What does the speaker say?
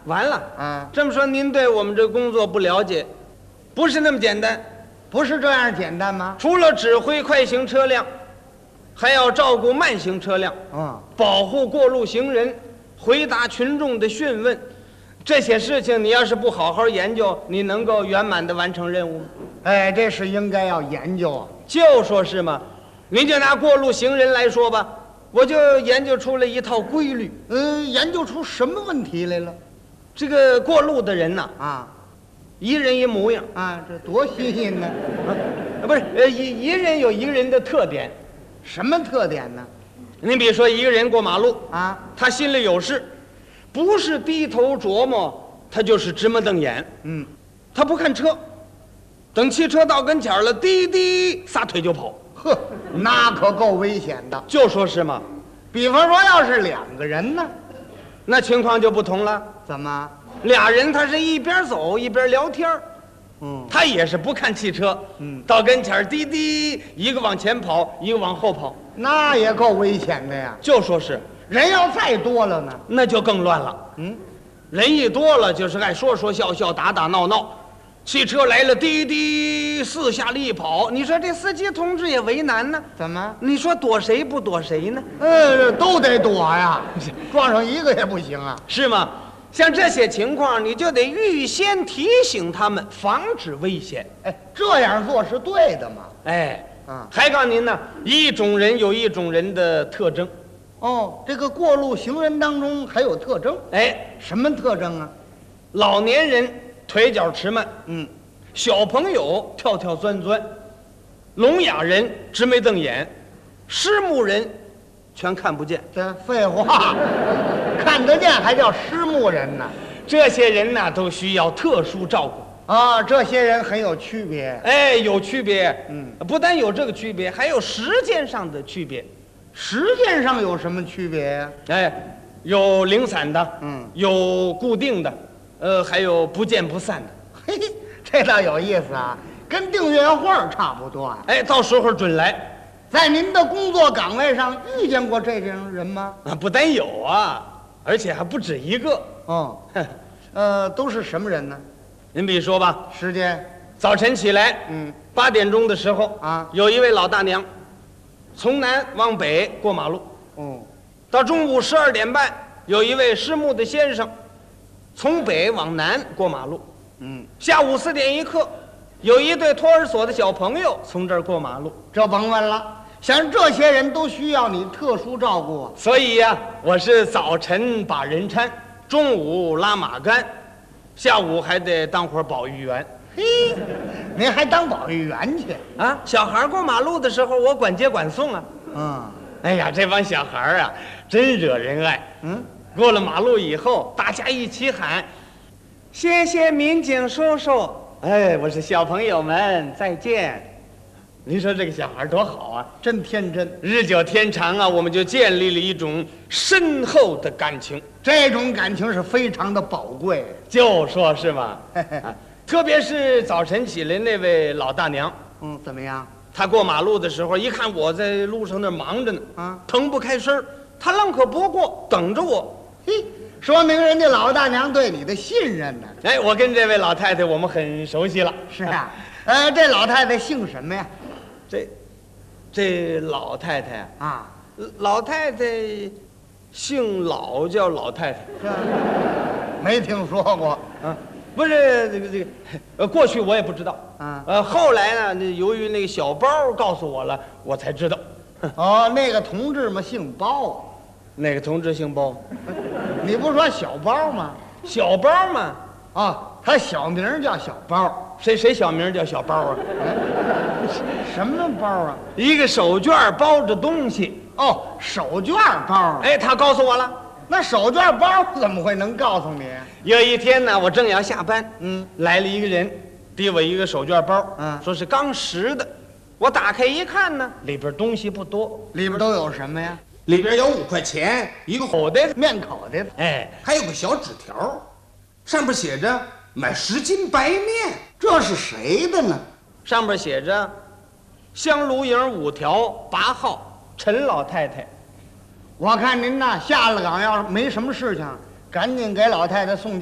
完了啊！这么说您对我们这工作不了解，不是那么简单。 不是这样简单吗？ 除了指挥快行车辆，还要照顾慢行车辆，保护过路行人，回答群众的讯问。这些事情你要是不好好研究，你能够圆满地完成任务吗？ 哎，这是应该要研究啊。 就说是嘛，您就拿过路行人来说吧，我就研究出了一套规律。 研究出什么问题来了？ 这个过路的人呐，一人一模样啊，这多新鲜呢！ 不是，一人有一个人的特点。 什么特点呢？ 你比如说一个人过马路啊， 他心里有事，不是低头琢磨，他就是直目瞪眼。他不看车，等汽车到跟前了，滴滴撒腿就跑。 呵，那可够危险的。 就说是嘛。 比方说，要是两个人呢， 那情况就不同了。 怎么？ 俩人他是一边走一边聊天他也是不看汽车，到跟前滴滴，一个往前跑，一个往后跑， 那也够危险的呀。 就说是人要再多了呢， 那就更乱了。人一多了就是爱说说笑笑，打打闹闹。汽车来了，滴滴四下里跑，你说这司机同志也为难呢。 怎么？ 你说躲谁不躲谁呢？ 都得躲呀，撞上一个也不行啊。 是吗？像这些情况，你就得预先提醒他们，防止危险。 这样做是对的嘛？ 还告诉您呢，一种人有一种人的特征。 这个过路行人当中还有特征？什么特征啊？ 老年人腿脚迟慢，小朋友跳跳钻钻，聋哑人直眉瞪眼，失目人全看不见。 这废话，看得见还叫失目人呢？ 这些人呢都需要特殊照顾啊。这些人很有区别。 有区别。不但有这个区别，还有时间上的区别。 时间上有什么区别呀？ 有零散的，有固定的，还有不见不散的。 嘿，这倒有意思啊，跟订阅会差不多啊。 到时候准来。 在您的工作岗位上遇见过这种人吗？ 不但有啊，而且还不止一个。 都是什么人呢？ 您比如说吧， 时间早晨起来，8点钟的时候有一位老大娘，从南往北过马路。到中午12点半，有一位失目的先生，从北往南过马路。下午4点1刻，有一对托儿所的小朋友从这儿过马路。 这甭问了，像这些人都需要你特殊照顾啊。 所以呀，我是早晨把人搀，中午拉马杆，下午还得当会儿保育员。 嘿，您还当保育员去啊？小孩过马路的时候，我管接管送啊。哎呀，这帮小孩啊，真惹人爱。过了马路以后，大家一起喊：“谢谢民警叔叔。”我说小朋友们再见。您说这个小孩多好啊， 真天真。 日久天长啊，我们就建立了一种深厚的感情。 这种感情是非常的宝贵。 就说是嘛。特别是早晨起来那位老大娘， 怎么样？ 她过马路的时候，一看我在路上那忙着呢，腾不开身，她愣可不过，等着我。 说明人家老大娘对你的信任呢。 我跟这位老太太我们很熟悉了。 是啊。这老太太姓什么呀？ 这老太太老太太姓老，叫老太太。 没听说过不是这个过去我也不知道后来呢，由于那个小包告诉我了，我才知道。 那个同志嘛姓包。 那个同志姓包。 你不说小包吗？ 小包嘛。 他小名叫小包。 谁小名叫小包啊？ 什么包啊？ 一个手绢包着东西。 手绢包。 他告诉我了。 那手绢包怎么会能告诉你？ 有一天呢，我正要下班，来了一个人，递我一个手绢包，说是刚拾的。我打开一看呢，里边东西不多。 里边都有什么呀？ 里边有5块钱，一个口袋， 面口袋， 还有个小纸条，上面写着买10斤白面。 这是谁的呢？ 上面写着香炉营5条8号陈老太太。 我看您呐，下了岗要是没什么事情，赶紧给老太太送